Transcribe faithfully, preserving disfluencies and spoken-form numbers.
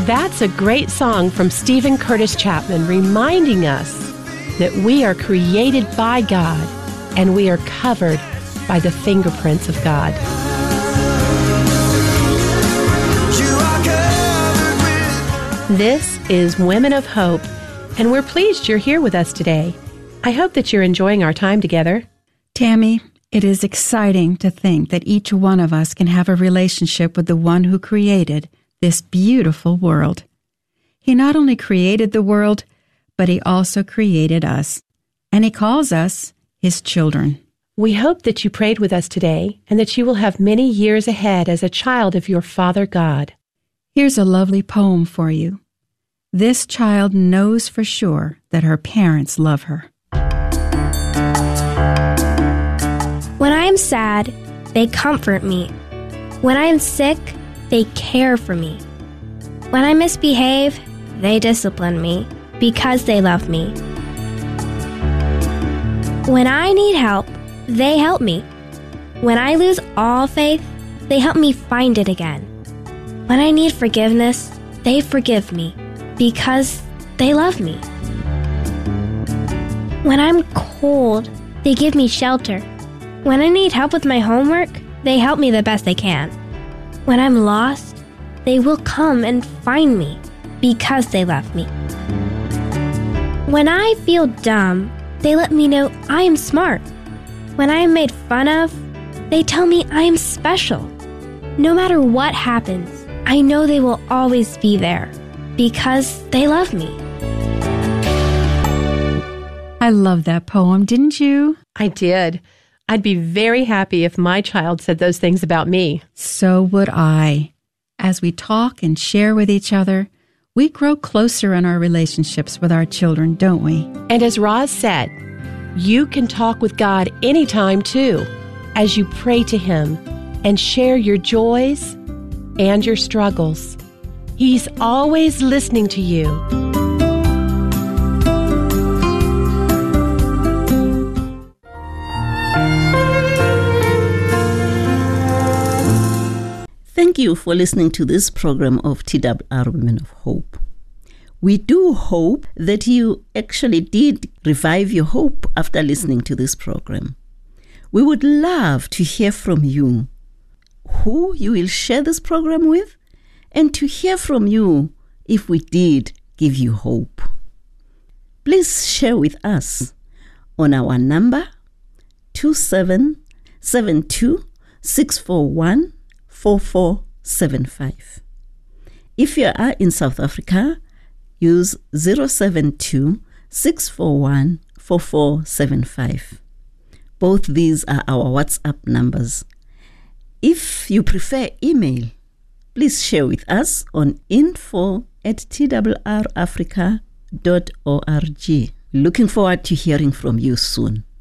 That's a great song from Stephen Curtis Chapman, reminding us that we are created by God and we are covered by the fingerprints of God. This is Women of Hope, and we're pleased you're here with us today. I hope that you're enjoying our time together. Tammy, it is exciting to think that each one of us can have a relationship with the one who created this beautiful world. He not only created the world, but he also created us, and he calls us his children. We hope that you prayed with us today and that you will have many years ahead as a child of your Father God. Here's a lovely poem for you. This child knows for sure that her parents love her. When I am sad, they comfort me. When I am sick, they care for me. When I misbehave, they discipline me because they love me. When I need help, they help me. When I lose all faith, they help me find it again. When I need forgiveness, they forgive me because they love me. When I'm cold, they give me shelter. When I need help with my homework, they help me the best they can. When I'm lost, they will come and find me because they love me. When I feel dumb, they let me know I am smart. When I am made fun of, they tell me I am special. No matter what happens, I know they will always be there because they love me. I love that poem, didn't you? I did. I'd be very happy if my child said those things about me. So would I. As we talk and share with each other, we grow closer in our relationships with our children, don't we? And as Roz said, you can talk with God anytime too, as you pray to Him and share your joys and your struggles. He's always listening to you. Thank you for listening to this program of T W R Women of Hope. We do hope that you actually did revive your hope after listening to this program. We would love to hear from you, who you will share this program with, and to hear from you if we did give you hope. Please share with us on our number two seven seven two, six four one, four four seven five. If you are in South Africa, use zero seven two, six four one, four four seven five. Both these are our WhatsApp numbers. If you prefer email, please share with us on info at t w r africa dot org. Looking forward to hearing from you soon.